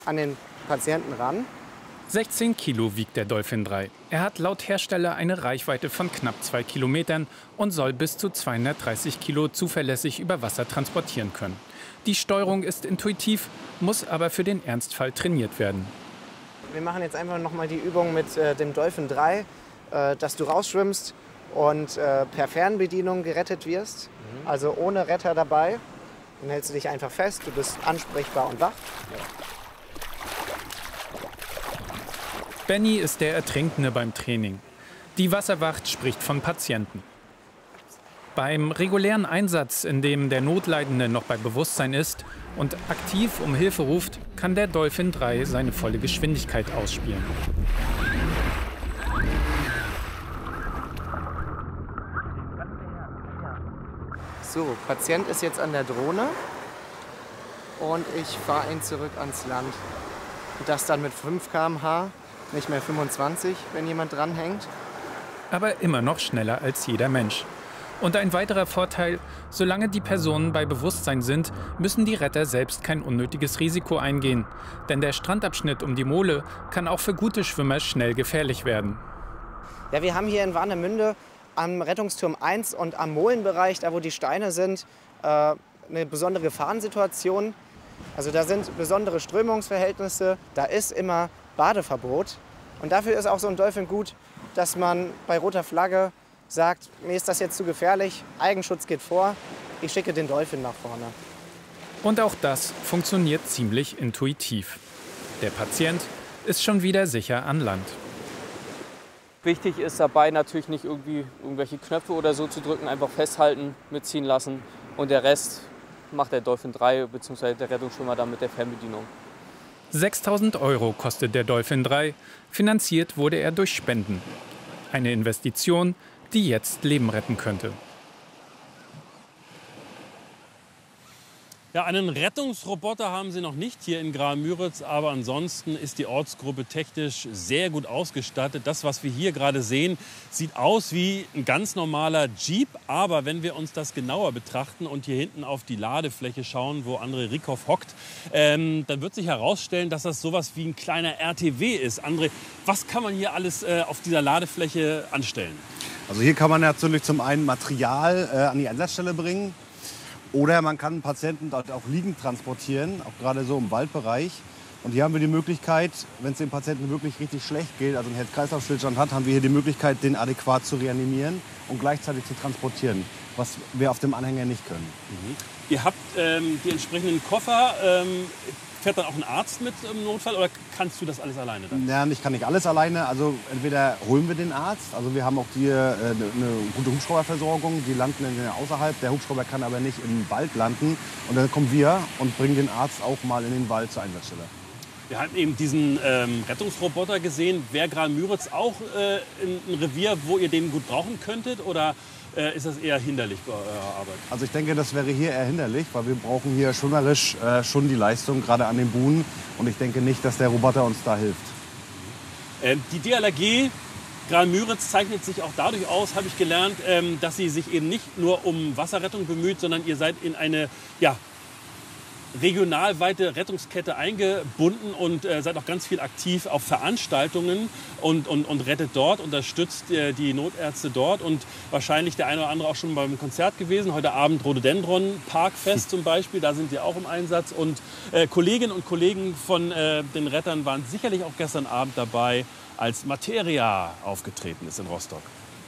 an den Patienten ran. 16 Kilo wiegt der Dolphin 3. Er hat laut Hersteller eine Reichweite von knapp 2 Kilometern und soll bis zu 230 Kilo zuverlässig über Wasser transportieren können. Die Steuerung ist intuitiv, muss aber für den Ernstfall trainiert werden. Wir machen jetzt einfach noch mal die Übung mit dem Dolphin 3, dass du rausschwimmst und per Fernbedienung gerettet wirst. Also ohne Retter dabei. Dann hältst du dich einfach fest, du bist ansprechbar und wach. Benny ist der Ertrinkende beim Training. Die Wasserwacht spricht von Patienten. Beim regulären Einsatz, in dem der Notleidende noch bei Bewusstsein ist und aktiv um Hilfe ruft, kann der Dolphin 3 seine volle Geschwindigkeit ausspielen. So, Patient ist jetzt an der Drohne und ich fahre ihn zurück ans Land. Und das dann mit 5 km/h, nicht mehr 25, wenn jemand dranhängt. Aber immer noch schneller als jeder Mensch. Und ein weiterer Vorteil, solange die Personen bei Bewusstsein sind, müssen die Retter selbst kein unnötiges Risiko eingehen. Denn der Strandabschnitt um die Mole kann auch für gute Schwimmer schnell gefährlich werden. Ja, wir haben hier in Warnemünde am Rettungsturm 1 und am Molenbereich, da wo die Steine sind, eine besondere Gefahrensituation. Also da sind besondere Strömungsverhältnisse, da ist immer Badeverbot. Und dafür ist auch so ein Dolphin gut, dass man bei roter Flagge sagt, mir ist das jetzt zu gefährlich, Eigenschutz geht vor, ich schicke den Dolphin nach vorne. Und auch das funktioniert ziemlich intuitiv. Der Patient ist schon wieder sicher an Land. Wichtig ist dabei natürlich nicht irgendwelche Knöpfe oder so zu drücken, einfach festhalten, mitziehen lassen und der Rest macht der Dolphin 3 bzw. der Rettungsschwimmer dann mit der Fernbedienung. 6.000 € kostet der Dolphin 3, finanziert wurde er durch Spenden. Eine Investition, die jetzt Leben retten könnte. Ja, einen Rettungsroboter haben sie noch nicht hier in Graal-Müritz, aber ansonsten ist die Ortsgruppe technisch sehr gut ausgestattet. Das, was wir hier gerade sehen, sieht aus wie ein ganz normaler Jeep, aber wenn wir uns das genauer betrachten und hier hinten auf die Ladefläche schauen, wo André Rieckhoff hockt, dann wird sich herausstellen, dass das sowas wie ein kleiner RTW ist. André, was kann man hier alles auf dieser Ladefläche anstellen? Also hier kann man natürlich zum einen Material an die Einsatzstelle bringen. Oder man kann Patienten dort auch liegend transportieren, auch gerade so im Waldbereich. Und hier haben wir die Möglichkeit, wenn es dem Patienten wirklich richtig schlecht geht, also einen Herz-Kreislauf-Stillstand hat, haben wir hier die Möglichkeit, den adäquat zu reanimieren und gleichzeitig zu transportieren, was wir auf dem Anhänger nicht können. Ihr habt die entsprechenden Koffer. Fährt dann auch ein Arzt mit im Notfall oder kannst du das alles alleine dann? Ja, ich kann nicht alles alleine. Also entweder holen wir den Arzt, also wir haben auch hier eine gute Hubschrauberversorgung, die landen außerhalb. Der Hubschrauber kann aber nicht im Wald landen. Und dann kommen wir und bringen den Arzt auch mal in den Wald zur Einsatzstelle. Wir haben eben diesen Rettungsroboter gesehen. Wäre Graal-Müritz auch ein Revier, wo ihr den gut brauchen könntet? Oder ist das eher hinderlich bei eurer Arbeit? Also ich denke, das wäre hier eher hinderlich, weil wir brauchen hier schwimmerisch schon die Leistung, gerade an den Buhnen. Und ich denke nicht, dass der Roboter uns da hilft. Die DLRG Graal-Müritz zeichnet sich auch dadurch aus, habe ich gelernt, dass sie sich eben nicht nur um Wasserrettung bemüht, sondern ihr seid in eine regionalweite Rettungskette eingebunden und seid auch ganz viel aktiv auf Veranstaltungen und rettet dort, unterstützt die Notärzte dort und wahrscheinlich der eine oder andere auch schon beim Konzert gewesen. Heute Abend Rhododendron Parkfest zum Beispiel, da sind wir auch im Einsatz und Kolleginnen und Kollegen von den Rettern waren sicherlich auch gestern Abend dabei, als Materia aufgetreten ist in Rostock.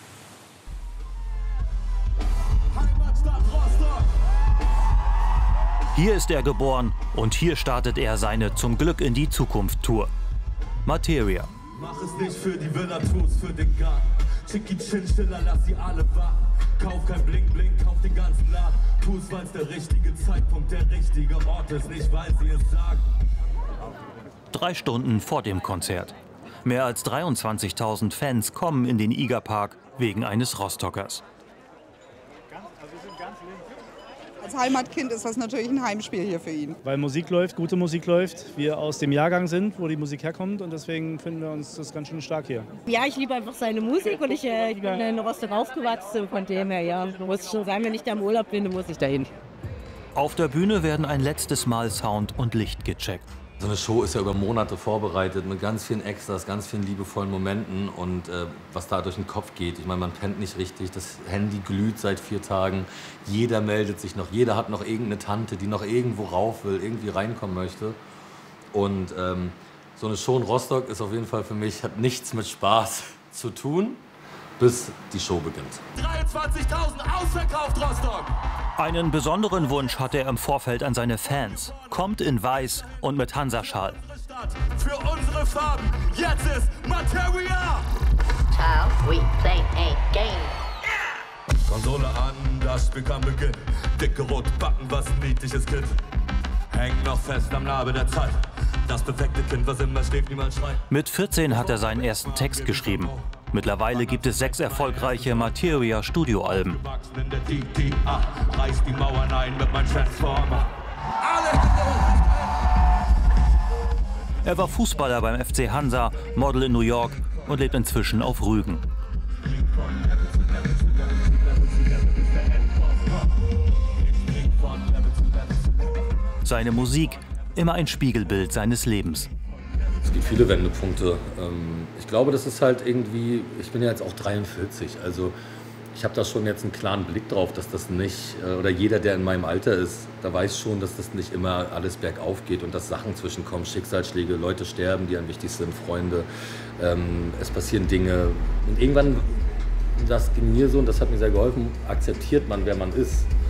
Hier ist er geboren und hier startet er seine Zum Glück in die Zukunft-Tour. Materia. Mach es nicht für die Villa, tu's für den Garten. Schick die Chinchilla, lass sie alle warten. Kauf kein Bling Bling, kauf den ganzen Laden. Tu's, weil's der richtige Zeitpunkt, der richtige Ort ist, nicht weil sie es sagen. 3 Stunden vor dem Konzert. Mehr als 23.000 Fans kommen in den IGA-Park wegen eines Rostockers. Als Heimatkind ist das natürlich ein Heimspiel hier für ihn. Weil Musik läuft, gute Musik läuft, wir aus dem Jahrgang sind, wo die Musik herkommt und deswegen finden wir uns das ganz schön stark hier. Ja, ich liebe einfach seine Musik und ich bin in Rostock aufgewachsen, von dem her, ja, muss schon sein, wenn ich da im Urlaub bin, dann muss ich dahin. Auf der Bühne werden ein letztes Mal Sound und Licht gecheckt. So eine Show ist ja über Monate vorbereitet mit ganz vielen Extras, ganz vielen liebevollen Momenten und was da durch den Kopf geht. Ich meine, man pennt nicht richtig, das Handy glüht seit 4 Tagen, jeder meldet sich noch, jeder hat noch irgendeine Tante, die noch irgendwo rauf will, irgendwie reinkommen möchte. Und so eine Show in Rostock ist auf jeden Fall für mich, hat nichts mit Spaß zu tun, bis die Show beginnt. 23.000 ausverkauft Rostock! Einen besonderen Wunsch hat er im Vorfeld an seine Fans. Kommt in Weiß und mit Hansaschal. Für unsere Farben, jetzt ist Materia! Child, we play a game. Konsole an, das Spiel kann beginnen. Dicke rote Backen, was ein niedliches Kind. Hängt noch fest am Nabel der Zeit. Das perfekte Kind, was immer schläft, niemals schreit. Mit 14 hat er seinen ersten Text geschrieben. Mittlerweile gibt es 6 erfolgreiche Materia-Studioalben. Er war Fußballer beim FC Hansa, Model in New York und lebt inzwischen auf Rügen. Seine Musik, immer ein Spiegelbild seines Lebens. Es gibt viele Wendepunkte. Ich glaube, das ist halt irgendwie, ich bin ja jetzt auch 43, also ich habe da schon jetzt einen klaren Blick drauf, dass das nicht, oder jeder, der in meinem Alter ist, da weiß schon, dass das nicht immer alles bergauf geht und dass Sachen zwischenkommen, Schicksalsschläge, Leute sterben, die einem wichtig sind, Freunde, es passieren Dinge und irgendwann, das ging mir so und das hat mir sehr geholfen, akzeptiert man, wer man ist.